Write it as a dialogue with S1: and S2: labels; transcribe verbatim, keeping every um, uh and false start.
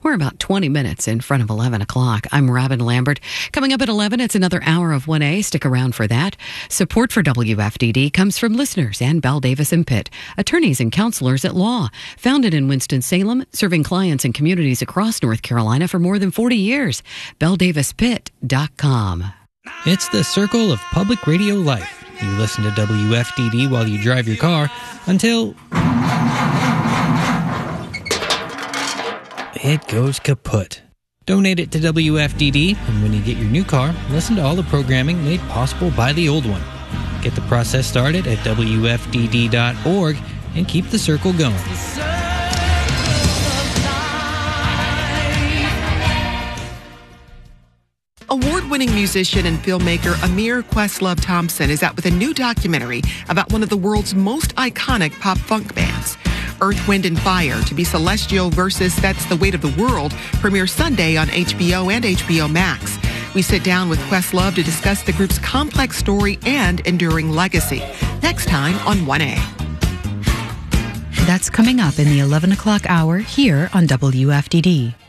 S1: We're about twenty minutes in front of eleven o'clock. I'm Robin Lambert. Coming up at eleven, it's another hour of one A. Stick around for that. Support for W F D D comes from listeners and Bell Davis and Pitt, attorneys and counselors at law. Founded in Winston-Salem, serving clients and communities across North Carolina for more than forty years. bell davis pitt dot com.
S2: It's the circle of public radio life. You listen to W F D D while you drive your car until it goes kaput. Donate it to W F D D, and when you get your new car, listen to all the programming made possible by the old one. Get the process started at W F D D dot org and keep the circle going.
S3: Award-winning musician and filmmaker Amir Questlove Thompson is out with a new documentary about one of the world's most iconic pop-funk bands. Earth, Wind and Fire, To Be Celestial versus That's the Weight of the World, premieres Sunday on H B O and H B O Max. We sit down with Questlove to discuss the group's complex story and enduring legacy. Next time on one A.
S4: That's coming up in the eleven o'clock hour here on W F D D.